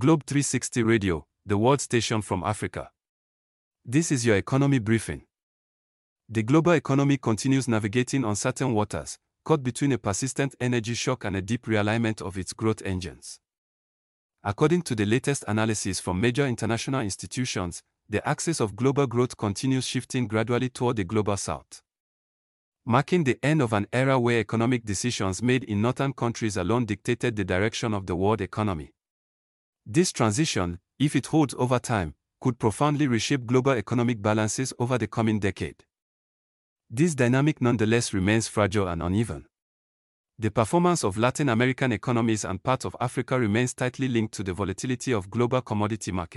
Globe 360 Radio, the world station from Africa. This is your economy briefing. The global economy continues navigating uncertain waters, caught between a persistent energy shock and a deep realignment of its growth engines. According to the latest analysis from major international institutions, the axis of global growth continues shifting gradually toward the global south, marking the end of an era where economic decisions made in northern countries alone dictated the direction of the world economy. This transition, if it holds over time, could profoundly reshape global economic balances over the coming decade. This dynamic nonetheless remains fragile and uneven. The performance of Latin American economies and parts of Africa remains tightly linked to the volatility of global commodity markets.